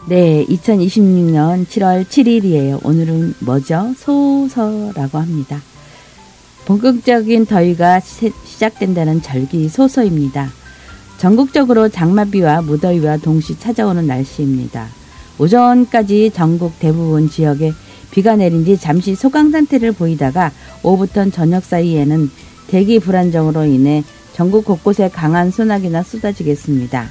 네, 2026년 7월 7일이에요. 오늘은 뭐죠? 소서라고 합니다. 본격적인 더위가 시작된다는 절기소서입니다. 전국적으로 장마비와 무더위와 동시 찾아오는 날씨입니다. 오전까지 전국 대부분 지역에 비가 내린 뒤 잠시 소강 상태를 보이다가 오후부터 저녁 사이에는 대기 불안정으로 인해 전국 곳곳에 강한 소나기가 쏟아지겠습니다.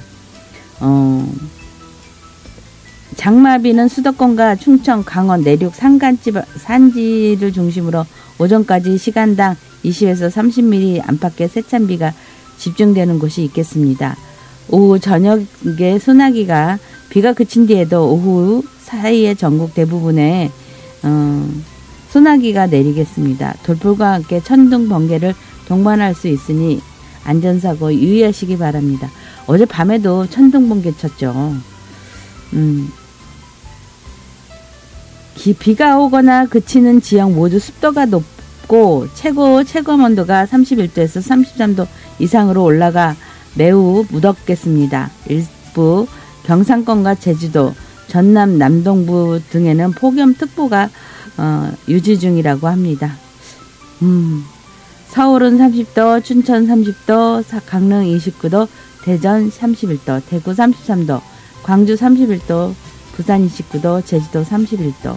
장마비는 수도권과 충청, 강원, 내륙 산지를 중심으로 오전까지 시간당 20에서 30mm 안팎의 세찬비가 집중되는 곳이 있겠습니다. 오후 저녁에 소나기가 비가 그친 뒤에도 오후 사이에 전국 대부분에 소나기가 내리겠습니다. 돌풍과 함께 천둥, 번개를 동반할 수 있으니 안전사고 유의하시기 바랍니다. 어제 밤에도 천둥, 번개 쳤죠. 비가 오거나 그치는 지역 모두 습도가 높고 최고 온도가 31도에서 33도 이상으로 올라가 매우 무덥겠습니다. 일부 경상권과 제주도, 전남, 남동부 등에는 폭염특보가 유지 중이라고 합니다. 서울은 30도, 춘천 30도, 강릉 29도, 대전 31도, 대구 33도, 광주 31도, 부산 29도, 제주도 31도.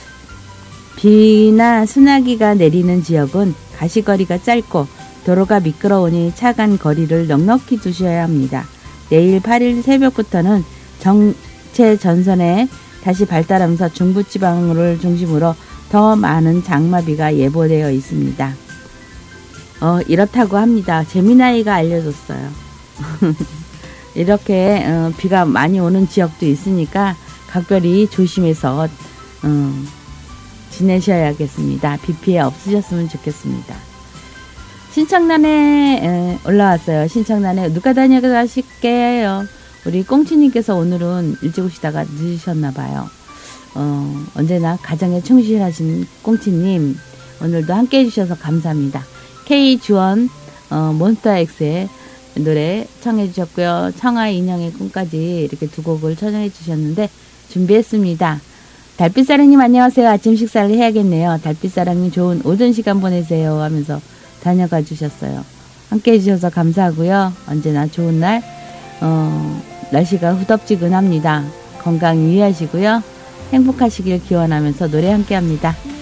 비나 소나기가 내리는 지역은 가시거리가 짧고 도로가 미끄러우니 차간 거리를 넉넉히 두셔야 합니다. 내일 8일 새벽부터는 정체 전선에 다시 발달하면서 중부지방을 중심으로 더 많은 장마비가 예보되어 있습니다. 이렇다고 합니다. 재미나이가 알려줬어요. 이렇게 비가 많이 오는 지역도 있으니까 각별히 조심해서 지내셔야겠습니다. 비 피해 없으셨으면 좋겠습니다. 신청란에 올라왔어요. 신청란에 누가 다녀가실게요. 우리 꽁치님께서 오늘은 일찍 오시다가 늦으셨나봐요. 언제나 가정에 충실하신 꽁치님, 오늘도 함께 해주셔서 감사합니다. K주원 몬스타엑스의 노래 청해주셨고요. 청아 인형의 꿈까지 이렇게 두 곡을 청해주셨는데 준비했습니다. 달빛사랑님 안녕하세요. 아침 식사를 해야겠네요. 달빛사랑님 좋은 오전 시간 보내세요 하면서 다녀가 주셨어요. 함께 해주셔서 감사하고요. 언제나 좋은 날 날씨가 후덥지근합니다. 건강 유의하시고요. 행복하시길 기원하면서 노래 함께 합니다.